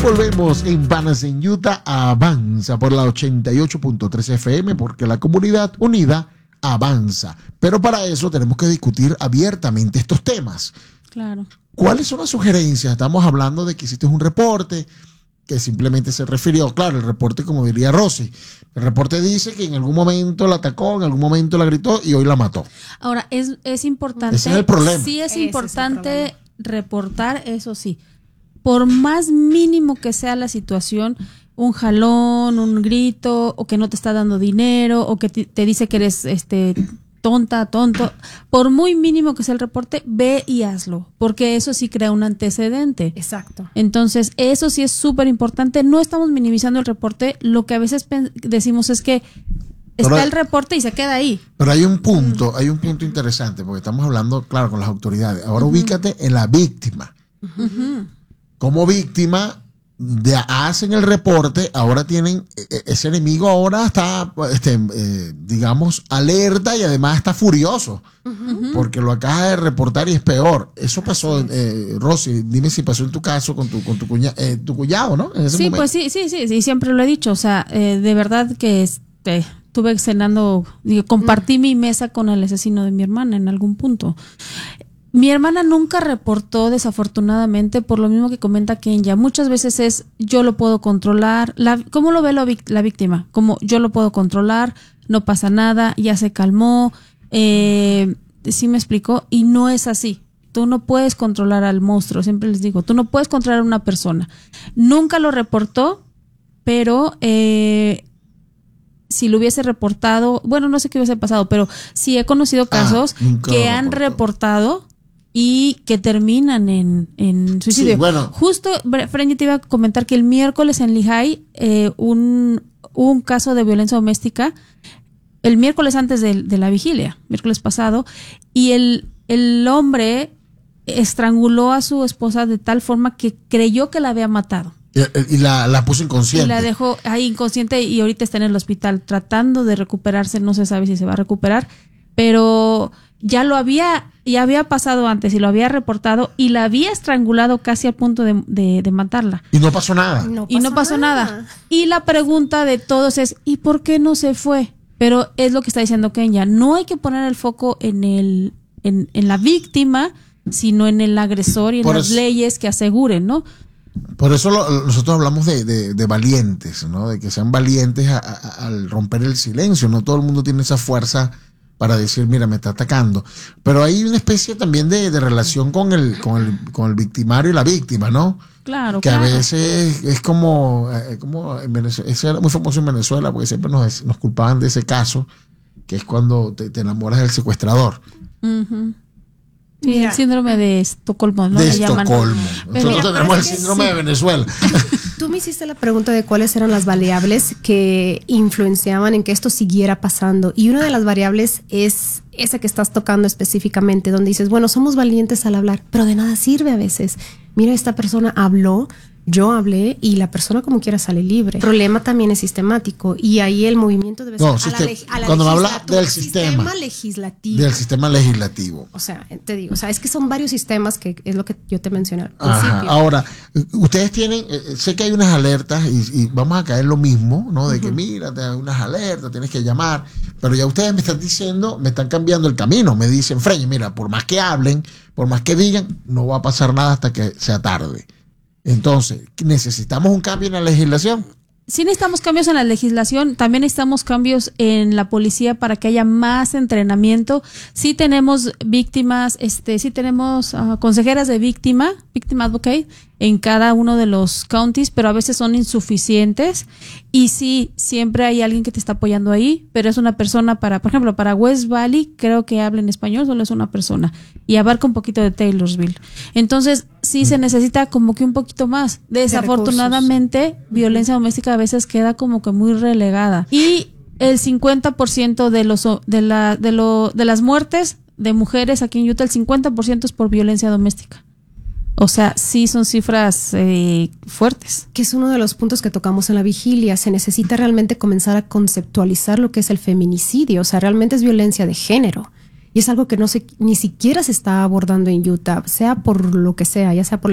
volvemos en Panas en Utah. Avanza por la 88.3 FM porque la comunidad unida avanza. Pero para eso tenemos que discutir abiertamente estos temas. Claro. ¿Cuáles son las sugerencias? Estamos hablando de que hiciste un reporte que simplemente se refirió, claro, el reporte, como diría Rosy, el reporte dice que en algún momento la atacó, en algún momento la gritó y hoy la mató. Ahora, es importante. Ese es el problema. Sí, es importante reportar, eso sí. Por más mínimo que sea la situación, un jalón, un grito, o que no te está dando dinero, o que te dice que eres tonta, tonto, por muy mínimo que sea el reporte, ve y hazlo, porque eso sí crea un antecedente. Exacto. Entonces, eso sí es súper importante. No estamos minimizando el reporte, lo que a veces decimos es que está el reporte y se queda ahí. Pero hay un punto interesante, porque estamos hablando, claro, con las autoridades. Ahora ubícate en la víctima. Como víctima hacen el reporte, ahora tienen ese enemigo, ahora está digamos alerta y además está furioso porque lo acaba de reportar y es peor. Eso pasó, Rosy, dime si pasó en tu caso con tu cuñado, ¿no? En ese sí, momento. Pues sí, siempre lo he dicho, o sea, de verdad que estuve cenando, compartí mi mesa con el asesino de mi hermana en algún punto. Mi hermana nunca reportó, desafortunadamente, por lo mismo que comenta Kenya. Muchas veces es, yo lo puedo controlar. ¿Cómo lo ve la víctima? Como, yo lo puedo controlar, no pasa nada, ya se calmó. ¿Sí me explicó? Y no es así. Tú no puedes controlar al monstruo, siempre les digo. Tú no puedes controlar a una persona. Nunca lo reportó, pero si lo hubiese reportado, bueno, no sé qué hubiese pasado, pero sí he conocido casos que han reportado y que terminan en suicidio. Sí, bueno. Justo, Fren, te iba a comentar que el miércoles en Lehigh un caso de violencia doméstica, el miércoles antes de la vigilia, miércoles pasado, y el hombre estranguló a su esposa de tal forma que creyó que la había matado. Y la puso inconsciente. Y la dejó ahí inconsciente y ahorita está en el hospital tratando de recuperarse, no se sabe si se va a recuperar, pero ya había pasado antes y lo había reportado y la había estrangulado casi al punto de matarla. Y no pasó nada. No pasó nada. Y la pregunta de todos es, ¿y por qué no se fue? Pero es lo que está diciendo Kenya, no hay que poner el foco en la víctima, sino en el agresor y en las leyes que aseguren, ¿no? Por eso nosotros hablamos de valientes, ¿no? De que sean valientes al romper el silencio. No todo el mundo tiene esa fuerza para decir, mira, me está atacando. Pero hay una especie también de relación con el victimario y la víctima, ¿no? Claro, que a veces es como en Venezuela, eso era muy famoso en Venezuela, porque siempre nos culpaban de ese caso, que es cuando te enamoras del secuestrador. Sí, el síndrome de Estocolmo, ¿no? De Estocolmo. Nosotros tenemos el síndrome de Venezuela. Tú me hiciste la pregunta de cuáles eran las variables que influenciaban en que esto siguiera pasando. Y una de las variables es esa que estás tocando específicamente, donde dices, bueno, somos valientes al hablar, pero de nada sirve a veces. Mira, esta persona habló, yo hablé y la persona como quiera sale libre. El problema también es sistemático y ahí el movimiento debe ser cuando me habla del sistema legislativo. Del sistema legislativo. O sea, te digo, es que son varios sistemas que es lo que yo te mencioné al principio. Ahora, ustedes tienen, sé que hay unas alertas y vamos a caer lo mismo, ¿no? De que mira, te hay unas alertas, tienes que llamar, pero ya ustedes me están diciendo, me están cambiando el camino, me dicen, Freña, mira, por más que hablen, por más que digan, no va a pasar nada hasta que sea tarde. Entonces, ¿necesitamos un cambio en la legislación? Sí necesitamos cambios en la legislación, también necesitamos cambios en la policía para que haya más entrenamiento. Sí tenemos víctimas, sí tenemos consejeras de victim advocate en cada uno de los counties, pero a veces son insuficientes y sí, siempre hay alguien que te está apoyando ahí, pero es una persona por ejemplo, para West Valley, creo que habla en español, solo es una persona y abarca un poquito de Taylorsville. Entonces, sí se necesita como que un poquito más. Desafortunadamente, violencia doméstica a veces queda como que muy relegada. Y el 50% de las muertes de mujeres aquí en Utah, el 50% es por violencia doméstica. O sea, sí son cifras fuertes. Que es uno de los puntos que tocamos en la vigilia. Se necesita realmente comenzar a conceptualizar lo que es el feminicidio. O sea, realmente es violencia de género. Y es algo que ni siquiera se está abordando en Utah, sea por lo que sea, ya sea por